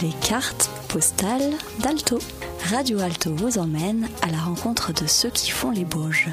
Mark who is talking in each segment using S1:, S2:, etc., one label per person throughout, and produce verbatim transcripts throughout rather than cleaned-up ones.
S1: Les cartes postales d'Alto. Radio Alto vous emmène à la rencontre de ceux qui font les Bauges.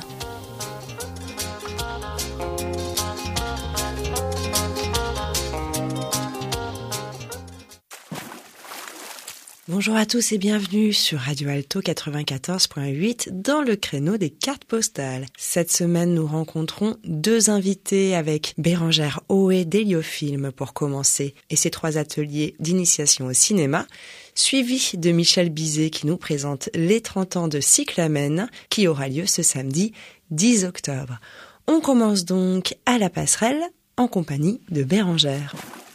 S2: Bonjour à tous et bienvenue sur Radio Alto quatre-vingt-quatorze virgule huit dans le créneau des cartes postales. Cette semaine, nous rencontrons deux invités avec Bérangère Hoé d'Héliofilm pour commencer et ses trois ateliers d'initiation au cinéma, suivi de Michel Bizet qui nous présente les trente ans de Cyclamen qui aura lieu ce samedi dix octobre. On commence donc à la passerelle en compagnie de Bérangère.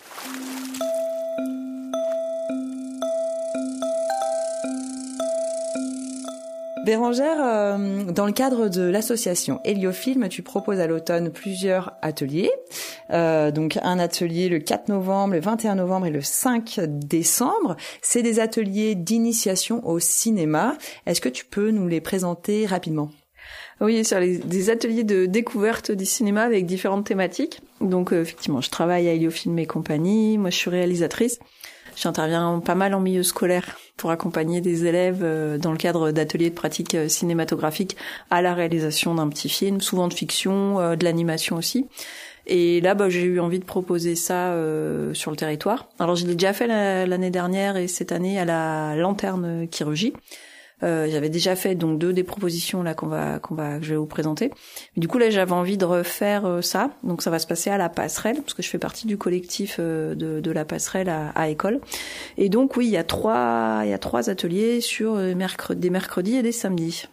S2: Bérangère, euh, dans le cadre de l'association Héliofilm, tu proposes à l'automne plusieurs ateliers. Euh, donc un atelier le quatre novembre, le vingt et un novembre et le cinq décembre. C'est des ateliers d'initiation au cinéma. Est-ce que tu peux nous les présenter rapidement ?
S3: Oui, sur les, des ateliers de découverte du cinéma avec différentes thématiques. Donc euh, effectivement, je travaille à Héliofilm et compagnie. Moi, je suis réalisatrice. J'interviens pas mal en milieu scolaire pour accompagner des élèves dans le cadre d'ateliers de pratique cinématographique à la réalisation d'un petit film, souvent de fiction, de l'animation aussi. Et là, bah, j'ai eu envie de proposer ça euh, sur le territoire. Alors, je l'ai déjà fait la, l'année dernière et cette année à la Lanterne Chirurgie. Euh, j'avais déjà fait donc deux des propositions là qu'on va qu'on va que je vais vous présenter. Mais du coup là j'avais envie de refaire euh, ça. Donc ça va se passer à la Passerelle parce que je fais partie du collectif euh, de de la Passerelle à, à École. Et donc oui, il y a trois il y a trois ateliers sur euh, mercredi, des mercredis et des samedis.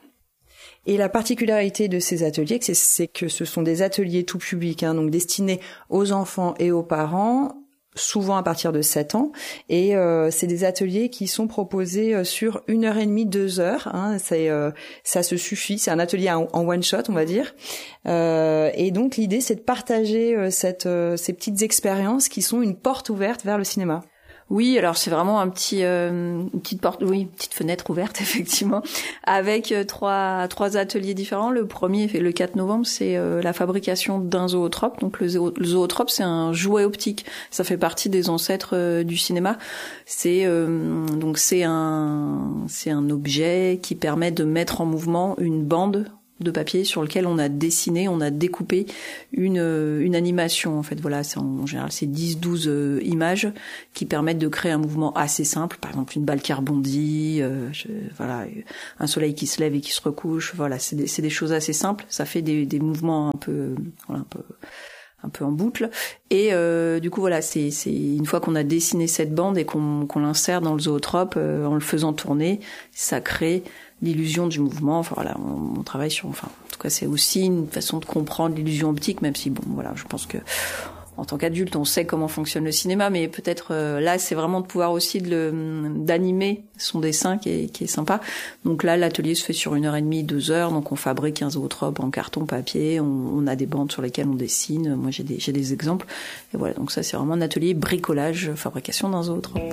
S2: Et la particularité de ces ateliers, c'est, c'est que ce sont des ateliers tout public, hein, donc destinés aux enfants et aux parents, souvent à partir de sept ans, et euh, c'est des ateliers qui sont proposés euh, sur une heure et demie, deux heures. Hein, c'est euh, ça se suffit. C'est un atelier en, en one shot, on va dire. Euh, et donc l'idée, c'est de partager euh, cette euh, ces petites expériences qui sont une porte ouverte vers le cinéma.
S3: Oui, alors c'est vraiment un petit, euh, une petite porte, oui, une petite fenêtre ouverte effectivement, avec euh, trois trois ateliers différents. Le premier, le quatre novembre, c'est euh, la fabrication d'un zootrope. Donc le, zo- le zootrope, c'est un jouet optique. Ça fait partie des ancêtres euh, du cinéma. C'est euh, donc c'est un c'est un objet qui permet de mettre en mouvement une bande de papier sur lequel on a dessiné, on a découpé une une animation en fait. Voilà, c'est en, en général c'est dix douze euh, images qui permettent de créer un mouvement assez simple, par exemple une balle qui rebondit, euh, je, voilà, un soleil qui se lève et qui se recouche, voilà, c'est des c'est des choses assez simples, ça fait des des mouvements un peu voilà, un peu un peu en boucle et euh, du coup voilà, c'est c'est une fois qu'on a dessiné cette bande et qu'on qu'on l'insère dans le zootrope euh, en le faisant tourner, ça crée l'illusion du mouvement. Enfin voilà, on, on travaille sur, enfin en tout cas c'est aussi une façon de comprendre l'illusion optique, même si bon voilà, je pense que en tant qu'adulte on sait comment fonctionne le cinéma, mais peut-être euh, là c'est vraiment de pouvoir aussi de le, d'animer son dessin qui est, qui est sympa. Donc là l'atelier se fait sur une heure et demie, deux heures, donc on fabrique un zootrope en carton papier, on, on a des bandes sur lesquelles on dessine. Moi j'ai des j'ai des exemples et voilà, donc ça c'est vraiment un atelier bricolage, fabrication d'un zootrope.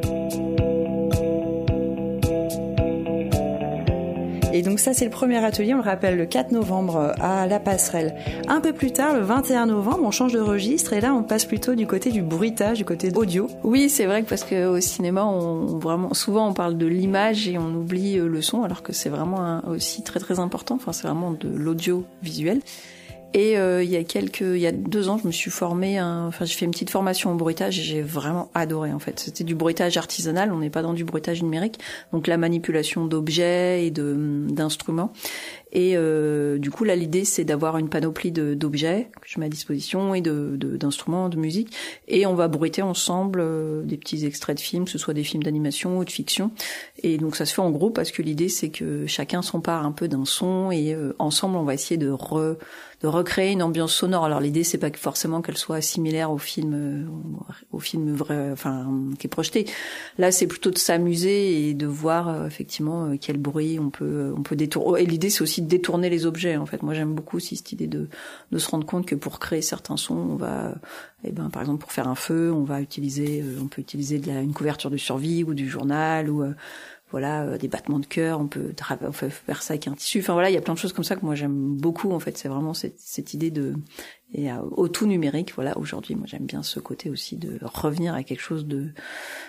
S2: Et donc ça, c'est le premier atelier, on le rappelle, le quatre novembre à la Passerelle. Un peu plus tard, le vingt et un novembre, on change de registre et là, on passe plutôt du côté du bruitage, du côté audio.
S3: Oui, c'est vrai que parce que au cinéma, on vraiment souvent on parle de l'image et on oublie le son, alors que c'est vraiment un, aussi très très important. Enfin, c'est vraiment de l'audiovisuel. Et euh, il y a quelques, il y a deux ans, je me suis formée, un, enfin j'ai fait une petite formation en bruitage et j'ai vraiment adoré en fait. C'était du bruitage artisanal, on n'est pas dans du bruitage numérique, donc la manipulation d'objets et de d'instruments. Et euh, du coup là l'idée c'est d'avoir une panoplie de, d'objets que je mets à disposition et de, de d'instruments, de musique, et on va bruiter ensemble euh, des petits extraits de films, que ce soit des films d'animation ou de fiction. Et donc ça se fait en groupe parce que l'idée c'est que chacun s'empare un peu d'un son et euh, ensemble on va essayer de re de recréer une ambiance sonore. Alors l'idée c'est pas que forcément qu'elle soit similaire au film au film vrai, enfin qui est projeté. Là c'est plutôt de s'amuser et de voir euh, effectivement euh, quel bruit on peut on peut détourner. Et l'idée c'est aussi de détourner les objets en fait. Moi j'aime beaucoup aussi cette idée de de se rendre compte que pour créer certains sons, on va eh ben par exemple pour faire un feu, on va utiliser euh, on peut utiliser de la, une couverture de survie ou du journal ou euh, voilà, euh, des battements de cœur, on peut, on peut faire ça avec un tissu. Enfin voilà, il y a plein de choses comme ça que moi j'aime beaucoup en fait. C'est vraiment cette, cette idée de et euh, au tout numérique. Voilà, aujourd'hui, moi j'aime bien ce côté aussi de revenir à quelque chose de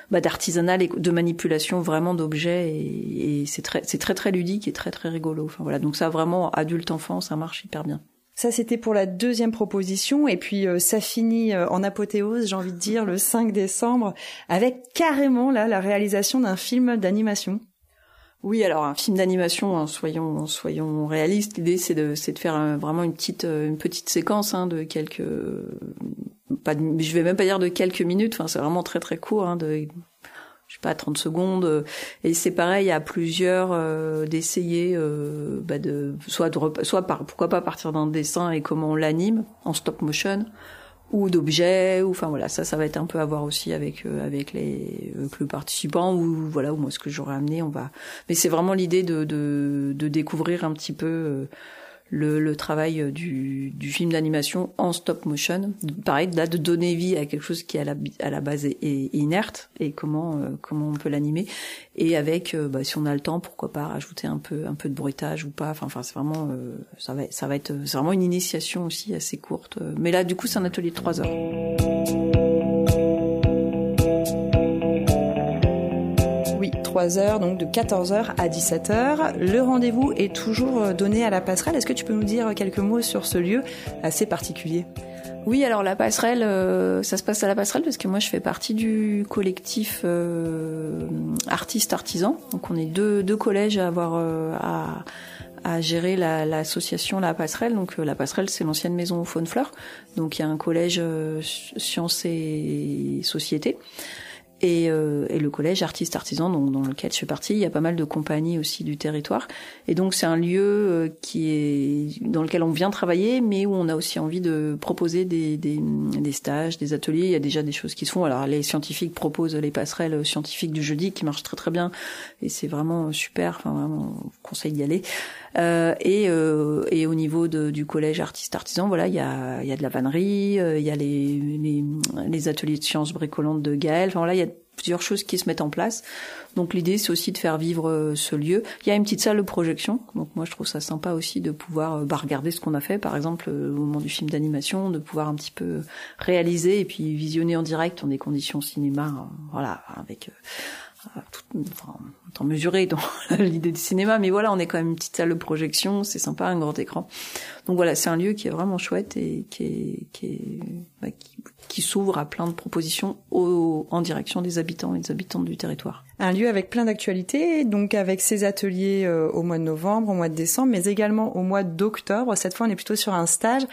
S3: bah, d'artisanal et de manipulation vraiment d'objets et, et c'est très c'est très très ludique et très très rigolo. Enfin voilà, donc ça vraiment adulte enfant, ça marche hyper bien.
S2: Ça, c'était pour la deuxième proposition. Et puis, euh, ça finit euh, en apothéose, j'ai envie de dire, le cinq décembre, avec carrément là la réalisation d'un film d'animation.
S3: Oui, alors un film d'animation, hein, soyons soyons réalistes. L'idée, c'est de c'est de faire euh, vraiment une petite euh, une petite séquence hein, de quelques euh, pas de, je vais même pas dire de quelques minutes. Enfin, c'est vraiment très très court, hein, de je sais pas, trente secondes. Et c'est pareil à plusieurs euh, d'essayer euh, bah de soit de soit par pourquoi pas partir d'un dessin et comment on l'anime en stop motion ou d'objets ou enfin voilà, ça ça va être un peu à voir aussi avec euh, avec les avec le participant ou voilà ou moi ce que j'aurais amené, on va mais c'est vraiment l'idée de de de découvrir un petit peu euh, le, le travail du, du film d'animation en stop motion. Pareil, là, de donner vie à quelque chose qui à la, à la base est, est inerte et comment euh, comment on peut l'animer. Et avec, euh, bah, si on a le temps, pourquoi pas rajouter un peu un peu de bruitage ou pas. Enfin, enfin, c'est vraiment euh, ça va ça va être c'est vraiment une initiation aussi assez courte. Mais là, du coup, c'est un atelier de trois heures.
S2: trois heures, donc de quatorze heures à dix-sept heures. Le rendez-vous est toujours donné à la Passerelle. Est-ce que tu peux nous dire quelques mots sur ce lieu assez particulier ?
S3: Oui, alors la Passerelle, euh, ça se passe à la Passerelle parce que moi je fais partie du collectif euh, artistes artisans. Donc on est deux, deux collèges à avoir euh, à, à gérer la, l'association La Passerelle. Donc euh, la Passerelle, c'est l'ancienne maison Faune-Fleur. Donc il y a un collège euh, sciences et société. Et, euh, et le collège artistes artisans donc dans lequel je fais partie, il y a pas mal de compagnies aussi du territoire et donc c'est un lieu euh, qui est dans lequel on vient travailler mais où on a aussi envie de proposer des, des, des stages, des ateliers. Il y a déjà des choses qui se font. Alors les scientifiques proposent les passerelles scientifiques du jeudi qui marchent très très bien et c'est vraiment super, enfin vraiment on conseille d'y aller. Euh, et, euh, et au niveau de, du collège artistes artisans, voilà, il y a, il y a de la vannerie, euh, il y a les, les, les ateliers de sciences bricolantes de Gaël. Enfin voilà, il y a plusieurs choses qui se mettent en place. Donc l'idée, c'est aussi de faire vivre euh, ce lieu. Il y a une petite salle de projection. Donc moi, je trouve ça sympa aussi de pouvoir euh, bah, regarder ce qu'on a fait, par exemple euh, au moment du film d'animation, de pouvoir un petit peu réaliser et puis visionner en direct dans des conditions cinéma, euh, voilà, avec. Euh, Tout, enfin, en mesuré dans l'idée du cinéma, mais voilà, on est quand même une petite salle de projection, c'est sympa, un grand écran. Donc voilà, c'est un lieu qui est vraiment chouette et qui est, qui est, bah, qui, qui s'ouvre à plein de propositions au, en direction des habitants et des habitantes du territoire.
S2: Un lieu avec plein d'actualités, donc avec ses ateliers euh, au mois de novembre, au mois de décembre, mais également au mois d'octobre. Cette fois, on est plutôt sur un stage.